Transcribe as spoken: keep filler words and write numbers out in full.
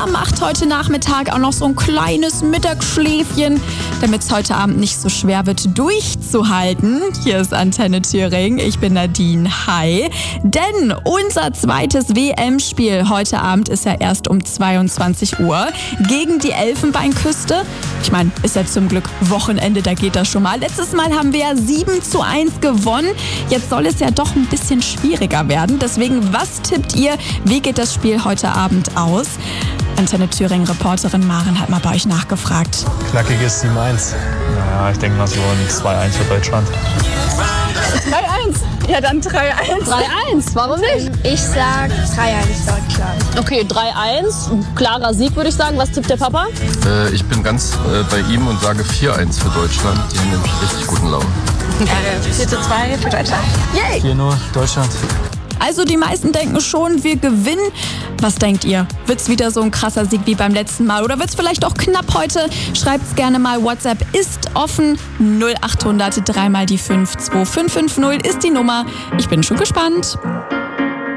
Mama macht heute Nachmittag auch noch so ein kleines Mittagsschläfchen, damit es heute Abend nicht so schwer wird, durchzuhalten. Hier ist Antenne Thüringen. Ich bin Nadine. Hi. Denn unser zweites W M-Spiel heute Abend ist ja erst um zweiundzwanzig Uhr gegen die Elfenbeinküste. Ich meine, ist ja zum Glück Wochenende, da geht das schon mal. Letztes Mal haben wir ja sieben zu eins gewonnen. Jetzt soll es ja doch ein bisschen schwieriger werden. Deswegen, was tippt ihr? Wie geht das Spiel heute Abend aus? Antenne Thüringen-Reporterin Maren hat mal bei euch nachgefragt. Knackiges sieben eins. Naja, ich denke mal so ein zwei eins für Deutschland. drei eins. Ja, dann drei eins. drei eins, warum nicht? Ich sag drei eins Deutschland. Okay, drei eins, klarer Sieg würde ich sagen. Was tippt der Papa? Äh, ich bin ganz äh, bei ihm und sage vier eins für Deutschland. Die haben nämlich richtig guten Laune. vier zu zwei für Deutschland. Yay! vier null Deutschland. Also die meisten denken schon, wir gewinnen. Was denkt ihr? Wird's wieder so ein krasser Sieg wie beim letzten Mal? Oder wird's vielleicht auch knapp heute? Schreibt's gerne mal. WhatsApp ist offen. null acht hundert drei mal die fünf zwei fünf fünf null ist die Nummer. Ich bin schon gespannt.